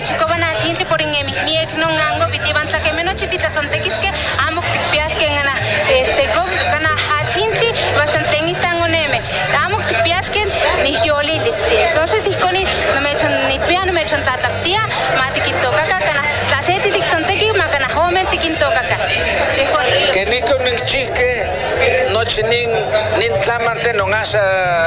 chicobana chinti por en mi ex no gango vitivan que menos chitita son tequis que amo que pias que gana go gana hachinti bastante en tango neme amo que pias que ni yoli liste entonces si con no me echan ni pia no me echan tata tía mati quito caca gana la seti son tequis magana joven tiquinto caca que ni con el chique no chinin ni tlamante no gasa